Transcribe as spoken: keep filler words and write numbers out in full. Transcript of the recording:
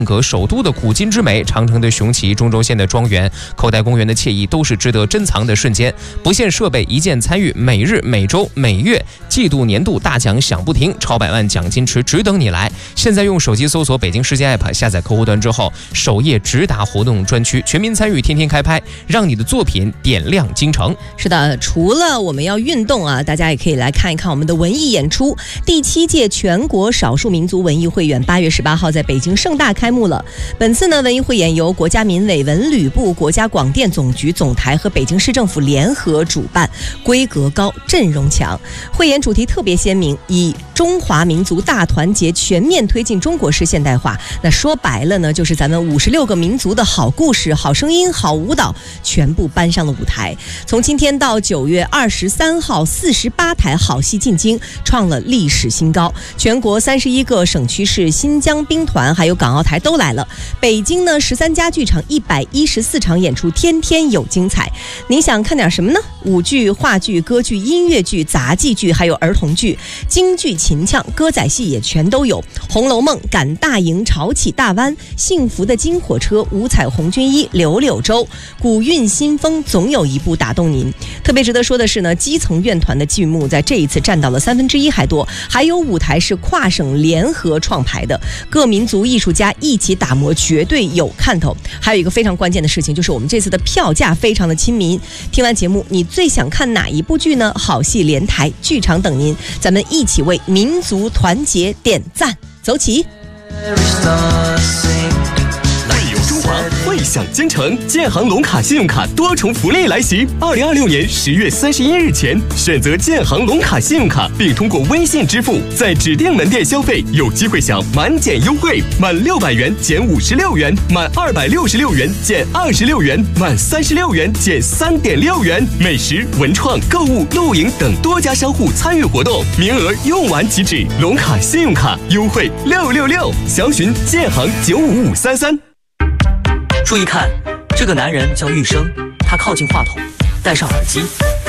阁首都的古今之美，长城的雄奇，中轴线的庄园，口袋公园的惬意，都是值得珍藏的瞬间。不限设备，一键参与，每日、每周、每月、季度、年度大奖响不停，超百万奖金池只等你来。现在用手机搜索北京世界 App， 下载客户端之后，首页直达活动专区，全民参与，天天开拍，让你的作品点亮京城。 是的，除了我们要运动啊，大家也可以来看一看我们的文艺演出。第七届全国少数民族文艺汇演八月十八号在北京盛大开幕了。本次呢，文艺汇演由国家民委文旅部、国家广电总局总台和北京市政府联合主办，规格高，阵容强。汇演主题特别鲜明，以中华民族大团结全面推进中国式现代化。那说白了呢，就是咱们五十六个民族的好故事、好声音、好舞蹈全部搬上了舞台。从今天到九月二十三号，四十八台好戏进京，创了历史新高。全国三十一个省区市、新疆兵团还有港澳台都来了。北京呢，十三家剧场，一百一十四场演出，天天有精彩。您想看点什么呢？舞剧、话剧、歌剧、音乐剧、杂技剧，还有儿童剧、京剧、秦腔、歌仔戏也全都有。《红楼梦》、赶大营、潮起大湾、幸福的金火车、五彩红军衣、柳柳州、古韵新风，总有一部打动您。特别值得说的是呢，基层院团的剧目在这一次占到了三分之一还多，还有舞台是跨省联合创排的，各民族艺术家一起打磨，绝对有看头。还有一个非常关键的事情，就是我们这次的票价非常的亲民。听完节目，你最想看哪一部剧呢？好戏连台，剧场等您，咱们一起为民族团结点赞，走起！ 旅游中华，汇享京城，建行龙卡信用卡多重福利来袭。二零二六年十月三十一日前，选择建行龙卡信用卡，并通过微信支付，在指定门店消费，有机会享满减优惠，满六百元减五十六元，满二百六十六元减二十六元，满三十六元减三点六元。美食、文创、购物、露营等多家商户参与活动，名额用完即止。龙卡信用卡优惠六六六，详询建行九五五三三。 注意看，这个男人叫玉生，他靠近话筒，戴上耳机。